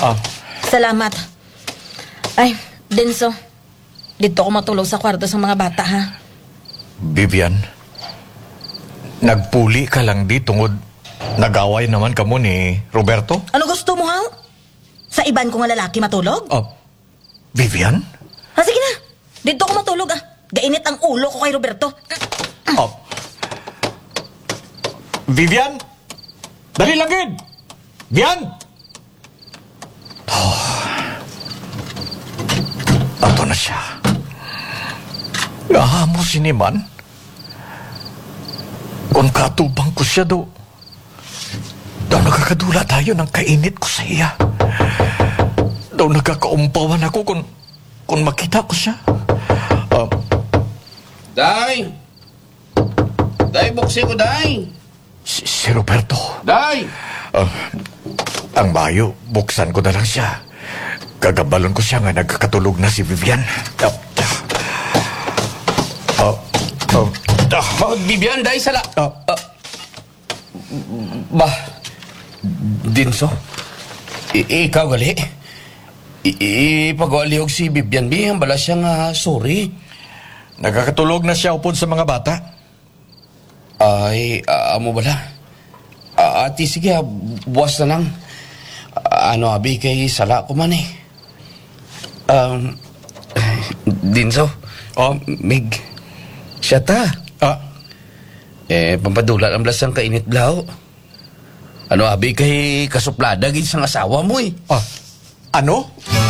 Ah, Salamat. Ay, Denso. Dito ako matulog sa kwarto sa mga bata, ha? Vivian, nagpuli ka lang di tungod nag-away naman kamo ni Roberto? Ano gusto mo, ha? Sa iban ko nga lalaki matulog? Vivian? Sige na. Dito ako matulog, ah. Gainit ang ulo ko kay Roberto. Vivian? Dali lang, Gid! Vivian! Ato na siya. Ngahamo siniman. Kung katubang ko siya daw nakakadula tayo ng kainit ko sa iya. Daw nagkakaumpawan ako kung makita ko siya. Day! Day, buksi ko, Day! Si Roberto. Day! Ang bayo, buksan ko na lang siya. Gagabalon ko siya nga nagkakatulog na si Vivian. Vivian, Day, sala... Dinso? Ikaw gali? Ipag-alihog si Vivian, ang bala siya nga sorry. Nagkakatulog na siya upod sa mga bata. Ay, amo bala? Ati, sige, buwas na lang. Abi, kay sala ko man eh. Dinso? Mig, siya ta. Pampadula ang blasang kainit blaw. Abi, kay kasuplada gid sang asawa mo eh. Ano?